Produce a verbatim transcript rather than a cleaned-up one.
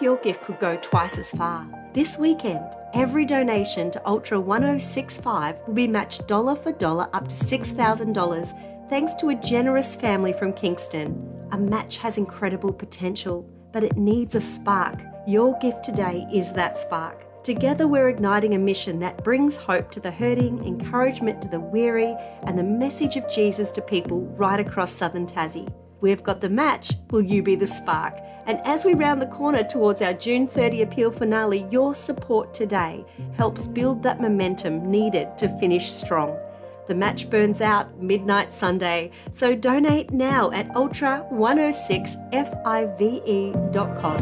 if your gift could go twice as far? This weekend, every donation to Ultra one oh six five will be matched dollar for dollar up to six thousand dollars thanks to a generous family from Kingston. A match has incredible potential, but it needs a spark. Your gift today is that spark. Together we're igniting a mission that brings hope to the hurting, encouragement to the weary, and the message of Jesus to people right across southern Tassie. We've got the match, will you be the spark? And as we round the corner towards our June thirtieth appeal finale, your support today helps build that momentum needed to finish strong. The match burns out midnight Sunday, so donate now at ultra one oh six five dot com.